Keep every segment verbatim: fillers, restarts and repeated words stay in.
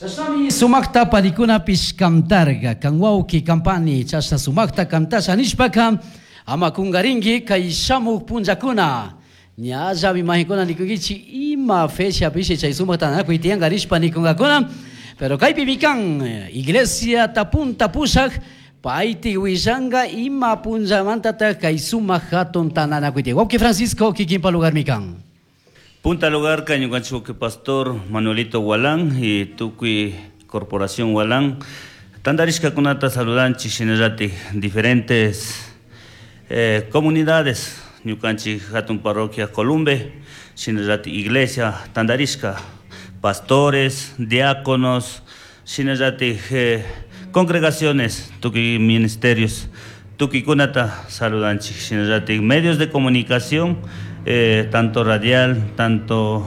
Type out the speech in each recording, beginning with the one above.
Chasami sumakta panikuna pish kamtarga, kanwauki kampani, chasa sumakta kamtasha nishpaka, ama kungaringi kay shamuk punjakuna. Nyaja mi mahikuna nikugichi ima fecha pishi chay sumakta na kuitianga nishpa nikungakuna. Pero kay pimikan, iglesia tapun tapusak, paiti wishanga ima punjamantata kay sumak hatun tanana kuiti. Wauki Francisco kikimpa lugar mikan. Punta lugar cañugancho que pastor Manuelito Hualán y Tuqui Corporación Hualán. Tandarisca kunata saludanchi shinarati diferentes eh, comunidades. Ñucanchi hatun parroquia Columbe, shinarati iglesia Tandarisca, pastores, diáconos, shinarati eh, congregaciones, Tuqui ministerios, Tuqui kunata saludanchi shinarati medios de comunicación. Eh, tanto radial, tanto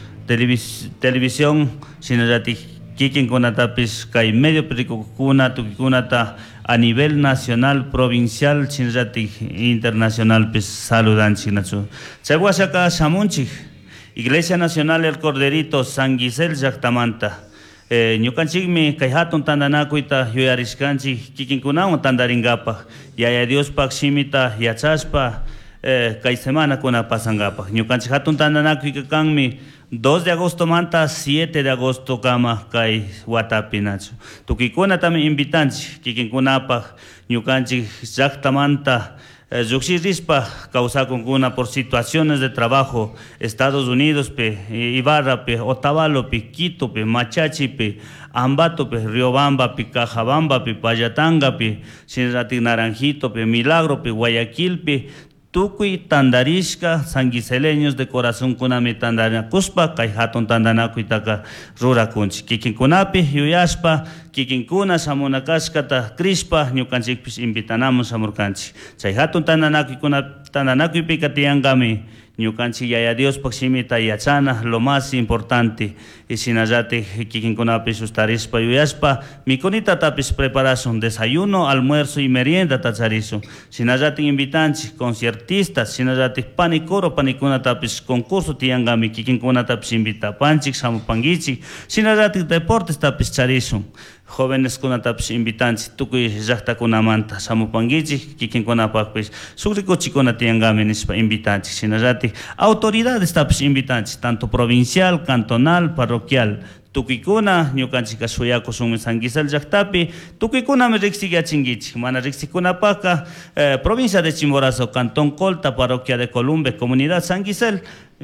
televis televisión, sino que kikin kunata pis kai medio pericuna tukikunata a nivel nacional, provincial, sino que internacional pis saludan chinachu. Chaguasaka Shamunchi, Iglesia Nacional El Corderito, San Gisel Jactamanta. Eh, ñukanchikmi kay hatun tandanakuita yuyarishkanchik kikinkunawan tandaringapa yaya Dios pakshimita yachaspa eh, kay semana kuna pasangapa ñukanchik hatun tandanakuy kanmi dos de agosto manta siete de agosto kama kay watapi nachu tukikuna tami invitanchik kikinkunapaj ñukanchik llaqtamanta Eh, Yuxirispa causa con una por situaciones de trabajo, Estados Unidos, pe, Ibarra, pe, Otavalo, pe, Quito, pe, Machachi, pe, Ambato, pe, Riobamba, pe, Cajabamba, pe, Payatanga, pe, Sinrati Naranjito, pe, Milagro, pe, Guayaquil, pe, Tucuy, Tandarisca, sanguiseleños de corazón kunami tandana kuspa, kaihaton tandana kuitaka rura kunchi. Kikinkunapi, yuyaspa, kikinkuna, samunakaskata, crispa, ñukanchikpis invitanamos amurkanchi. Chayhaton tandana kuikuna tandana kuipikatiangami, ñukanchi yaya Dios pakshimita yachana, lo más importante. Y sinayate, kikinkunapi sustarispa, yuyaspa, mikonita tapis preparación, desayuno, almuerzo y merienda tacharizo. Sinayate invitanchi, conciertistas, sinayate panicoro, panicuna tapis concurso tiangami, kikinkuna tapis invita panchik, samupangichik, sinayate deportes tapis charizo. Jóvenes kuna tapis invitanchi, tukuy llaqta kuna manta, samupangichik, kikinkuna papis, sugrikuchi kuna tiangami nispa invitanchi, sinayate autoridades tapis invitanchi, tanto provincial, cantonal, parroquial. Tukikuna, ñukanchika suyako sumi San Gisel llaqtapi, tukikuna me riqsigyachinkichik, mana riqsikunapaka, eh, provincia de Chimborazo, Cantón Colta, parroquia de Columbe, comunidad San Gisel,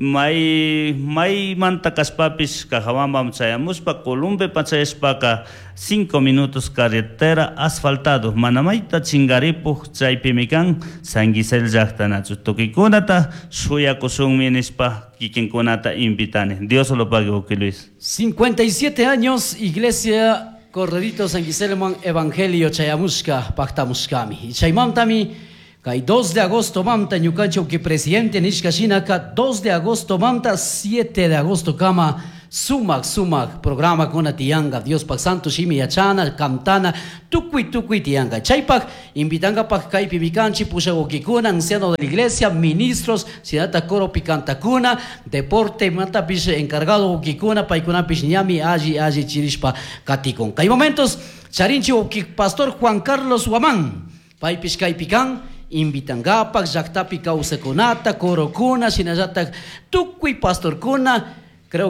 may may manta kaspapis Cajabamba chayamuspa, Columbe pachayashpaka, cinco minutos carretera asfaltado, manamaita chingaripu chaypimikan San Gisel llaqtanachu, tukikunata suyako sumi nispa, kikinkunata invitane. Dios lo pague, Buki Luis. cincuenta y siete años, Iglesia Corderito San Giselman Evangelio Chayamuska, Pactamuskami. Y Chaymantami, kay dos de agosto mamta, ñukancho que presidente Nishkashinaka, dos de agosto mamta, siete de agosto kama, sumak, sumak, programa con tianga, Dios pak santo shimi yachana, kamtana, tukui, tukui tianga. Chaypak, invitanga pak kay pibikanchi, pusha okikuna, anciano de la iglesia, ministros, sinata coro picantakuna, deporte, mata pish encargado okikuna, paikuna pish ñami, aji, aji, chirishpa, katikon. Kay momentos, charinchi okik pastor Juan Carlos Huamán, pay pish kay pikan, invitangapak, llaqtapi kausakunata, korokuna, sinayata, tukui pastor kuna. Creo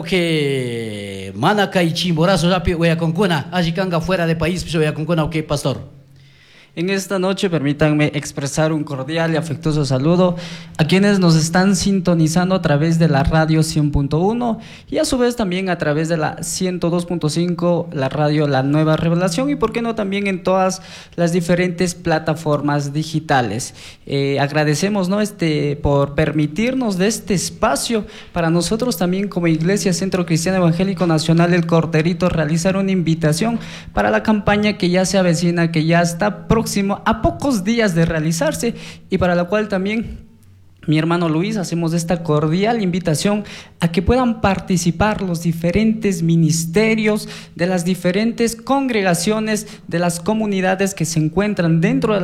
que Manaca y Chimborazo rapi Hueyaconcuna, Ajicanga fuera de país, Hueyaconcuna, ok, pastor. En esta noche permítanme expresar un cordial y afectuoso saludo a quienes nos están sintonizando a través de la radio cien punto uno y a su vez también a través de la ciento dos punto cinco, la radio La Nueva Revelación y por qué no también en todas las diferentes plataformas digitales. Eh, agradecemos, ¿no? este, por permitirnos de este espacio para nosotros también como Iglesia Centro Cristiano Evangélico Nacional El Corderito realizar una invitación para la campaña que ya se avecina, que ya está próxima a pocos días de realizarse y para la cual también mi hermano Luis hacemos esta cordial invitación a que puedan participar los diferentes ministerios de las diferentes congregaciones de las comunidades que se encuentran dentro de la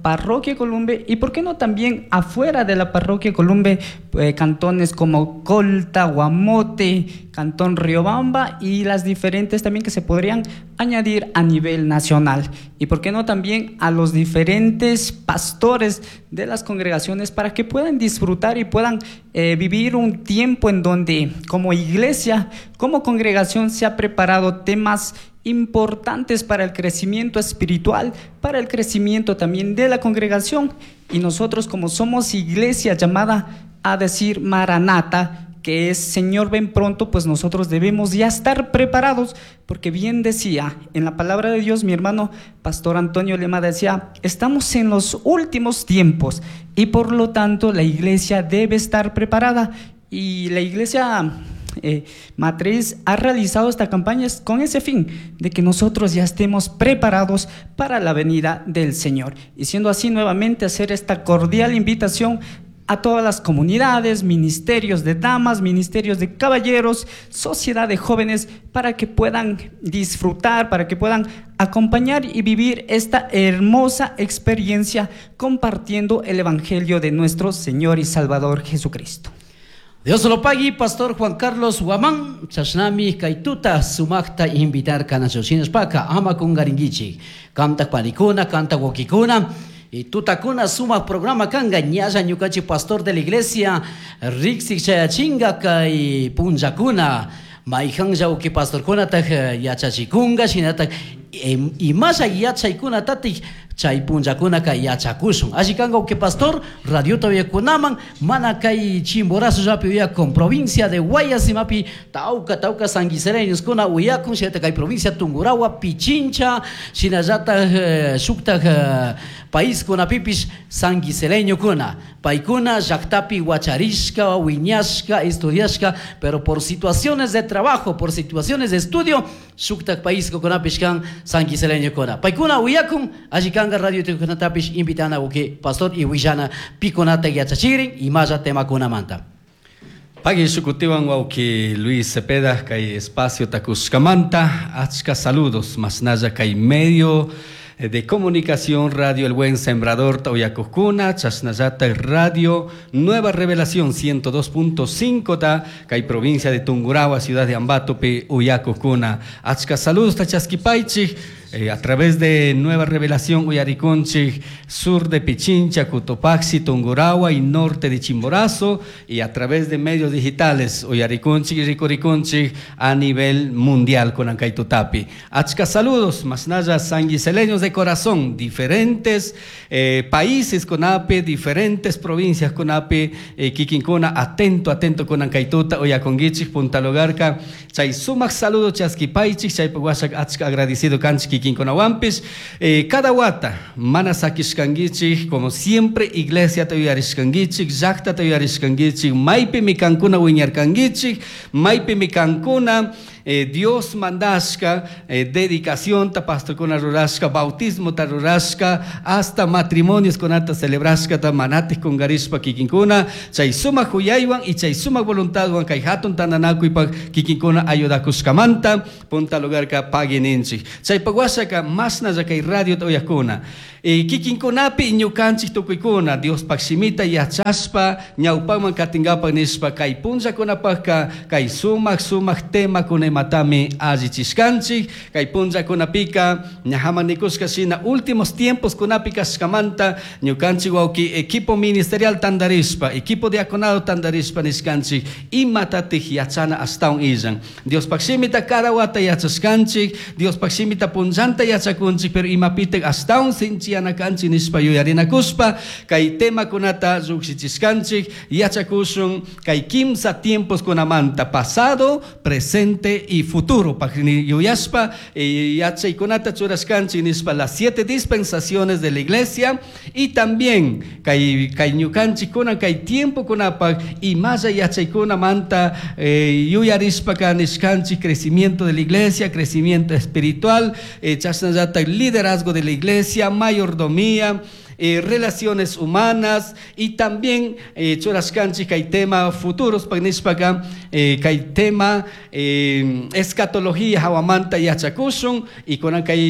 Parroquia Columbe y por qué no también afuera de la Parroquia Columbe, eh, cantones como Colta, Guamote, Cantón Riobamba y las diferentes también que se podrían añadir a nivel nacional. Y por qué no también a los diferentes pastores de las congregaciones para que puedan disfrutar y puedan eh, vivir un tiempo en donde como iglesia, como congregación se ha preparado temas importantes para el crecimiento espiritual, para el crecimiento también de la congregación. Y nosotros, como somos iglesia llamada a decir Maranata, que es Señor ven pronto, pues nosotros debemos ya estar preparados, porque bien decía en la palabra de Dios mi hermano Pastor Antonio Lema, decía, estamos en los últimos tiempos y por lo tanto la iglesia debe estar preparada. Y la iglesia Eh, Matriz ha realizado esta campaña con ese fin, de que nosotros ya estemos preparados para la venida del Señor. Y siendo así, nuevamente hacer esta cordial invitación a todas las comunidades, ministerios de damas, ministerios de caballeros, sociedad de jóvenes, para que puedan disfrutar, para que puedan acompañar y vivir esta hermosa experiencia compartiendo el Evangelio de nuestro Señor y Salvador Jesucristo. Dios lo pague, Pastor Juan Carlos Guamán, chasnami kaituta sumakta invitar canachosinas paca, ama con garingichi, canta panicuna, canta wokikuna, y tutakuna suma programa kanga, ñaya ñukachi pastor de la iglesia, rixik chayachinga y punjakuna, maijanja uki pastor kuna tak yachachikunga, shinatak, y más allá chaykuna tatik, chay punjakuna kay yachakusun. Así kanga uki pastor, radio todavía kunaman, mana kay chimborazo rapi uya con provincia de Guayas y mapi, tauca, tauca sanguisereños kuna uyakun, sheta kay provincia Tungurahua, Pichincha, shinajata, shukta, país kuna pipis sanguiseleño kuna, paikuna, jactapi, guacharishka, wiñashka, estudiashka, pero por situaciones de trabajo, por situaciones de estudio, shukta país kuna pishkan sanguiseleño kuna. Paikuna uyakun, así kanga radio kuna tapish invitana uke pastor y wishana piconata yachachirin y maya tema kuna manta. Pagi shukutiwan wauki Luis Cepeda, kay espacio takuskamanta, achka saludos, masnaya kay medio de comunicación Radio El Buen Sembrador Tauyacoscuna, Chasnayata Radio Nueva Revelación ciento dos punto cinco ta, Cay provincia de Tungurahua, ciudad de Ambato, Pe Uyacoscuna. Achka saludos tachasquipaichi. Eh, a través de Nueva Revelación Uyariconchi, sur de Pichincha, Cotopaxi, Tungurahua y norte de Chimborazo, y a través de medios digitales Uyariconchi y Ricoriconchi a nivel mundial con Ancaitutapi. Achka saludos, masnaya sanguiseleños de corazón, diferentes eh, países con ape, diferentes provincias con ape, eh, Kikincona, atento, atento con Ancaituta, Uyaconguichi, Punta Logarca, chay sumak saludos chasquipaichi, chay paguasak achka agradecido canchi Quinconahuampis, eh, cada guata, manasakishkangichik, como siempre, iglesia tayarishkangichik, jacta tayarishkangichik, maipe mi cancuna wiñarkangichik, maipe mi cancuna, eh, Dios mandashka, eh, dedicación ta pastor con rurashka, bautismo ta rurashka, hasta matrimonios con alta celebrashka ta manates con garishpa kikinkuna, chay suma huyaywan y chay suma voluntad wan kay hatun tananaku ipa kikinkuna ayudakuskamanta, punta lugar ka pagininchik. Chay paguasaka masna ya kay radio ta uyakuna. E kikinkunapi iñukanchik tukuykuna, Dios pakshimita yachaspa, ñawpaman katingapa nispa kay punllakunapaka, kay sumak sumak tema kunematami allichishkanchik, kay punllakunapika, ñahamanikusqa shina últimos tiempos kunapika shkamanta, ñukanchik wauki equipo ministerial tandarispa, equipo diaconado tandarispa niskanchik, imatatij yachana astawan illan. Dios pakshimita cada wata yachaskanchik, Dios pakshimita punllanta yachakunchik, pero imapitek astawan sinchi anakanchi nispa yuyarinakuspa, kay tema kunata lluksichiskanchik, yachakushun, kay kimsa tiempos kunamanta, pasado, presente y futuro, pakni yuyaspa, yachay kunata churaskanchik nispa las siete dispensaciones de la iglesia, y también kay kay ñukanchik kuna kay tiempo kunapak, y maya yachay kunamanta eh, yuyarispa kaniskanchik, crecimiento de la iglesia, crecimiento espiritual, eh, chasnayata liderazgo de la iglesia, mayordomía, Eh, relaciones humanas, y también eh, churascanchi kay tema futuros pagnispaka, eh, kay tema eh, escatología hawamanta yachakushun, y con kay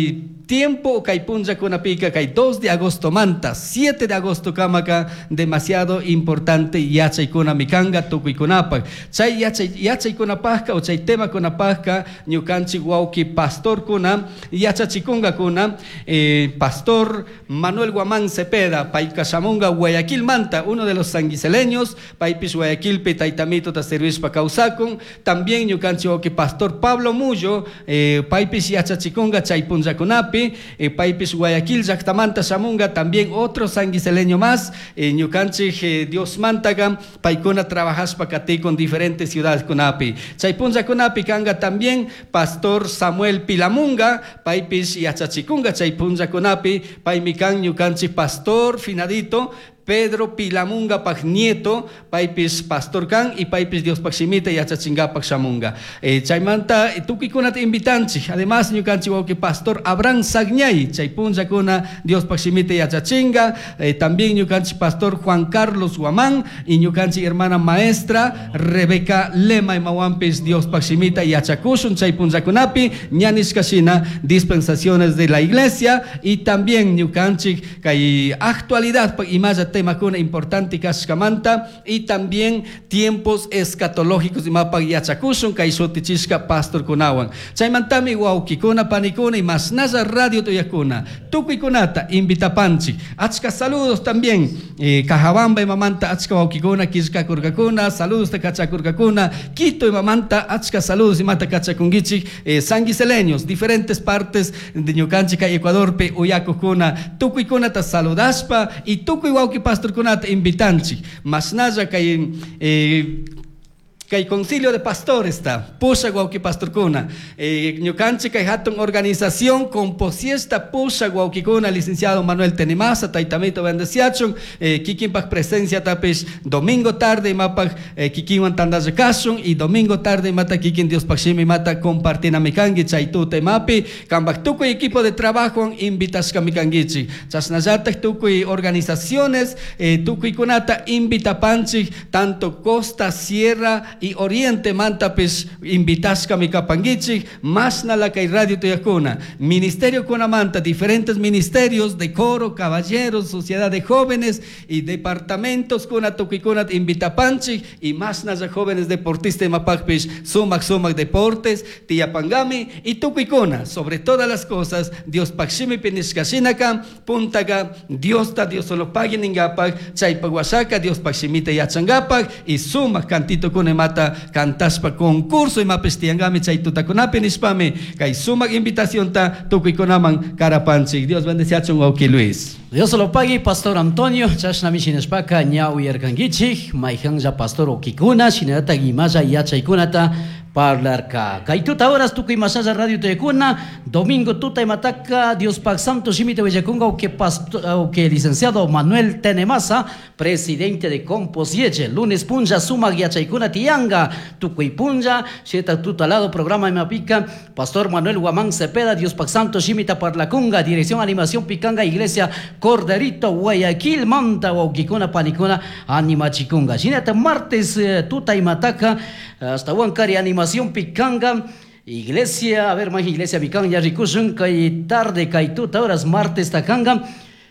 tiempo kay punja kunapika kay dos de agosto manta siete de agosto kamaka demasiado importante yachay kuna mikanga tukuy kunapak chay yachay yachay kunapaka o chay tema kunapaka ñukanchik wawki pastor kuna yachachikunga kuna eh, pastor Manuel Guamán Cepeda payka shamunga Guayaquil manta uno de los sanguiseleños paypis Guayaquil pe taytamito ta servicio pa causakun también ñukanchik wawki pastor Pablo Mullo eh, paypis yachachikunga chay punja kunapi Eh, Paipis Guayaquil, Jactamanta, Shamunga, también otro sanguiseleño más, eh, Ñucanchik, eh, Dios Mantaga, Paikuna trabajas pacatí con diferentes ciudades Kunapi. Chaipunza Kunapi, Kanga también, Pastor Samuel Pilamunga, Paipis Yachachikunga, Chaipunza Kunapi, Paimikan, Ñucanchik, Pastor Finadito, Pedro Pilamunga Pagnieto, Paipis Pastor Kan y Paipis Dios Paximita y Achachinga Paxamunga. Eh, Chaimanta, Tukikunat invitanchi, además, Ñucanchi Wauki Pastor Abraham Sagñay, Chaipunza Kuna Dios Paximita y Achachinga, eh, también Ñucanchi Pastor Juan Carlos Guamán y Ñucanchi hermana maestra Rebeca Lema y Mawampis Dios Paximita y Achacushun, Chaipunza Kunapi, Ñanis Kashina, dispensaciones de la iglesia y también Ñucanchi, Kai actualidad y más tema kuna importante kashkamanta y también tiempos escatológicos y mapa yachakushun kaisotichisca pastor kunawan chaymantami wauki kuna panikuna y más nasa radio toyakuna tukui kunata invita panchi achka saludos también eh, Cajabamba y mamanta achka wauki kuna kishka kurgakuna saludos de kachakurgakuna Quito y mamanta achka saludos y mata kachakungichi eh, sanguiseleños diferentes partes de Ñucanchica Ecuador pe uyaku kuna tukui kunata saludaspa y tukui wauki pastor kunata invitanchi mas naya kay eh, kay concilio de pastores está pusha wauki pastor kuna eh, Ñucanchi kay hatun organización composiesta pusha wauki kuna licenciado Manuel Tenimasa taitamito bendeciachun eh, kikinpak presencia tapis domingo tarde mapak eh, kikinwan tandaya kasun y domingo tarde mata kikin Dios pakshimi mata compartina mikangi chaitute mapi kambak tukuy equipo de trabajo invitas kamikangichi chasnayatak tukuy organizaciones eh, tukuy kunata invita panchi tanto costa sierra y oriente mantapis invitasca mi capangichi más na la kay radio tuyakuna ministerio kuna manta diferentes ministerios de coro caballeros sociedad de jóvenes y departamentos kuna tukikuna invita panchi y más na jóvenes deportistas mapakpis sumak sumak deportes tiyapangami y tukikuna sobre todas las cosas Dios pakshimi pinishkashinaka puntaga Dios ta Dios solo pagin ningapak chaypagwasaka Dios pakshimita yachangapak y sumak cantito kuna mata cantaspa concurso y mapestiangami chaytutakunapi nispami kay sumak invitación ta tukikunaman karapanchik Dios bendeciachun wauki Luis Dios lo pague Pastor Antonio chashnami shinashpaka ñaw yarkangichik mayhanja Pastor Okikuna shinata gimaya yachaykunata parlarka kaituta horas tukuy masaya radio teyakuna domingo tuta y mataka Dios Pak Santo Shimite Bellakunga o que pastor o que licenciado Manuel Tenemasa presidente de Composieche lunes punja suma yachaykuna tianga tukuy punja sheta tuta lado programa de Mapica Pastor Manuel Guamán Cepeda Dios Pak Santo Shimita Parlacunga dirección animación Picanga Iglesia Corderito Guayaquil Manta o Kikuna Panicuna Anima Chikunga shinata martes tuta y mataka hasta Huancari animación Picanga iglesia a ver más iglesia Picanga ya ricushun kay tarde kay tuta horas martes takanga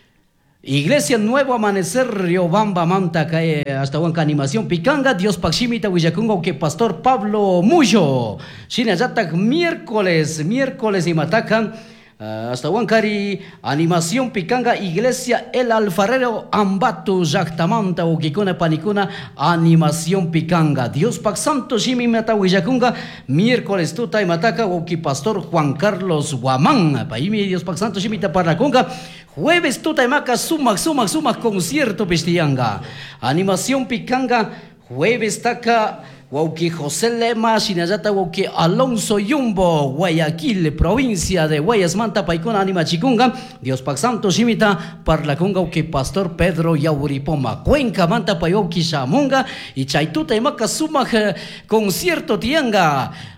iglesia Nuevo Amanecer Riobamba Manta kay hasta Huanca animación Picanga Dios Pakshimita Huillakunga que Pastor Pablo Mullo shinayatak miércoles miércoles y matakan Uh, hasta Huancari, animación Picanga, iglesia El Alfarero, Ambato, Jactamanta, Okikuna, Panicuna, animación Picanga, Dios Pak Santo, Shimi Mata, Huillakunga, miércoles tuta y mataca, Oki Pastor Juan Carlos Guamán, Paimi, Dios Pak Santo, Shimita Parracunga, jueves tuta y maca, sumac, sumac, sumac, concierto Pistianga, animación Picanga, jueves taca, Wauki José Lema, Shinayata Wauki Alonso Yumbo, Guayaquil, provincia de Guayas Manta, Paikuna Anima Chikunga, Dios Pak Santo Shimita, Parlacunga, Wauki Pastor Pedro Yauripoma, Cuenca Manta, Payauki Shamunga, y Chaituta y Maca Suma, concierto Tianga.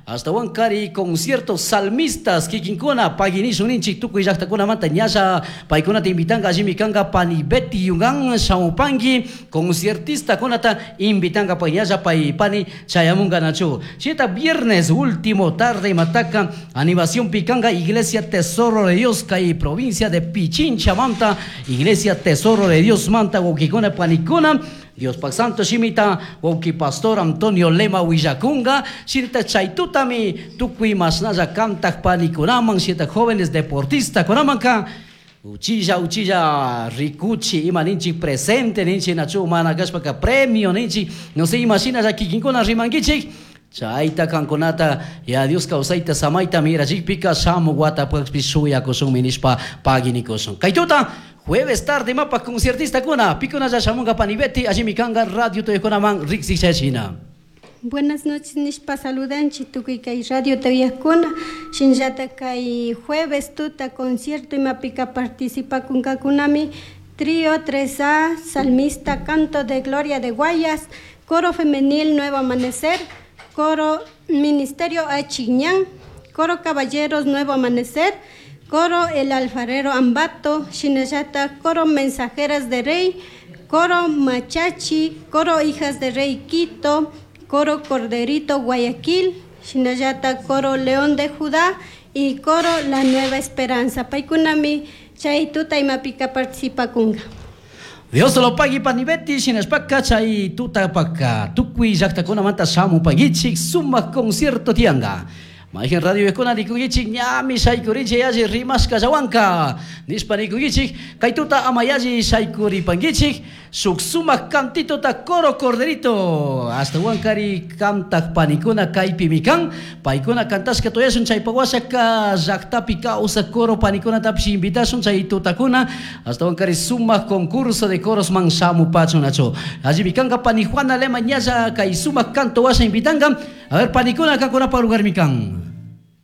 hasta Huancari conciertos salmistas kikinkuna paginishun ninchik tukuy llaqtakuna manta ñasha paykunata invitanga allimikanqa pani Betty Yungan Shaupangi conciertista kunata invitanga pay ñasha pay pani chayamunga nachu chita viernes último tarde mataca animación picanga Iglesia Tesoro de Dios kay provincia de Pichincha manta Iglesia Tesoro de Dios manta wokikuna panikuna Dios Pak Santo Shimita Woki Pastor Antonio Lema Huillacunga Shirita Chaitutami Tukui Masnaya Kantak Panikunaman Shita jóvenes deportistas Kunamanka Uchilla Uchilla Rikuchi Ima Ninchi presente Ninchi Nachu Managashpaka premio Ninchi No se imagina ya Kikinkuna Rimangichik Chaita kankonata ya Dios kausaita samaita mira jikpika shamu guata pixuya kusung minispa pagini kusung kaituta jueves tarde mapa conciertista kuna pikuna ya shamunga panibeti ajimikanga radio to ekonaman riksi chachina. Buenas noches, Nishpa saludan chituki kai radio tayakuna shinjata kai jueves tuta concierto y mapika participa con kakunami trío tres A salmista canto de gloria de Guayas coro femenil Nuevo Amanecer coro Ministerio Achiñán, coro Caballeros Nuevo Amanecer, coro El Alfarero Ambato, Shinayata, coro Mensajeras de Rey, coro Machachi, coro Hijas de Rey Quito, coro Corderito Guayaquil, Shinayata, coro León de Judá y coro La Nueva Esperanza. Paikunami, Chaituta y Mapika participa kunga. Dios te lo pague panibeti shinashpaka chay tuta paka tukui jaktakuna manta shamu pagichik suma concierto tianga Majen radio ekuna dikugichik nyami shaikuri yaji rimas kajawanka nispani kugichik kaituta amayaji shaikuri pangichik suksuma cantito ta coro corderito hasta wankari kamtak panikuna kaipi mikan paikuna kantas que toyasun chay pawasaka jaktapi causa coro panikuna tapsi invitasun chay tutakuna hasta wankari suma concurso de coros man shamu pacho nacho allí mikanka pani Juana Lema ñasa kai suma canto wasa invitanga a ver panikuna kakuna para lugar mikan